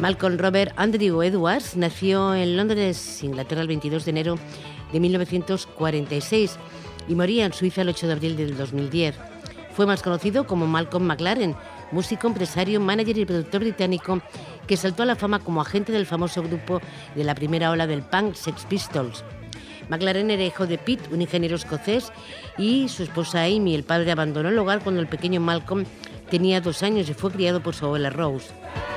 Malcolm Robert Andrew Edwards nació en Londres, Inglaterra, el 22 de enero de 1946 y moría en Suiza el 8 de abril del 2010. Fue más conocido como Malcolm McLaren, músico, empresario, manager y productor británico que saltó a la fama como agente del famoso grupo de la primera ola del punk, Sex Pistols. McLaren era hijo de Pete, un ingeniero escocés, y su esposa Amy. El padre abandonó el hogar cuando el pequeño Malcolm tenía 2 años y fue criado por su abuela Rose.